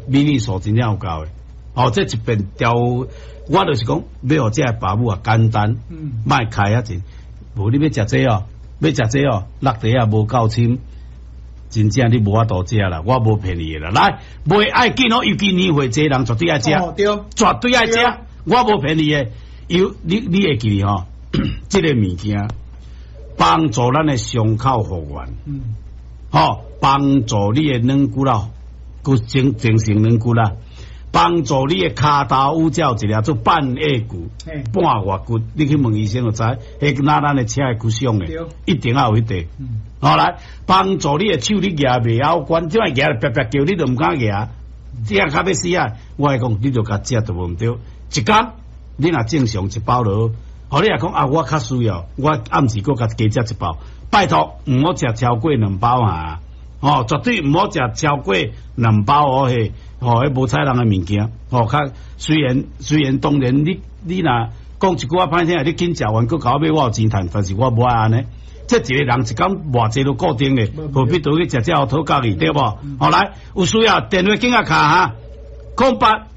米粒数真正有够诶。哦，这一边调，我就是讲，要互这爸母啊简单，莫开啊钱。无你要食这哦，要食这哦，落地啊无够深，真正你无法度食啦，我无骗你啦。来，袂爱紧哦，尤其年岁这人绝对爱食，绝对爱食，我无骗你诶。你会记吼，这个物件帮助咱的伤口复原，帮助你的软骨啦，精神软骨啦。帮助你的骹头五角一粒做半月骨、半月骨，你去问医生就知，迄拿咱的车的骨伤的，一定要有迄块。好来，帮助你的手你举袂晓关，即摆举了啪啪叫，你都唔敢举，这样较要死啊！我系讲，你就甲食都无对，一工你若正常一包落，好你若讲啊，我较需要，我暗时搁甲加食一包，拜托唔好食超过2包啊！绝对唔好食超过2包哦嘿。迄无彩人诶物件，较虽然当然你若讲一句话歹听，你紧食完佮搞尾我有钱赚，但是我无爱安尼。这一个人一工偌济都固定诶，何必倒去食这土角去对无？好来，有需要电话紧啊卡哈，0800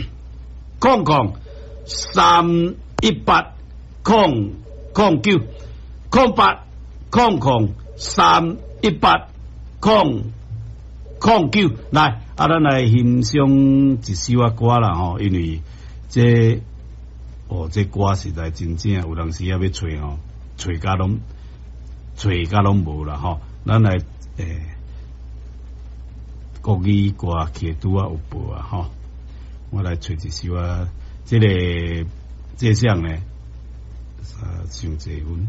318 009 0800 318 009来。咱来欣赏一首啊歌啦吼，因为这歌实在真正有当时也要吹吼，吹甲拢无啦吼。咱来国语歌曲拄啊有播啊吼，我来吹一首啊，这项呢上济分。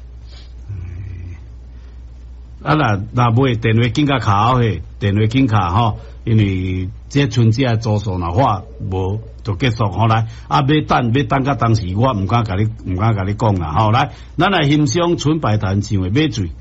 若买电话紧甲卡嘿，电话紧卡吼，因为这春节组数若话无就结束吼来，要等到当时我毋敢甲你讲啦吼来，咱来欣赏春白檀唱的《马醉》。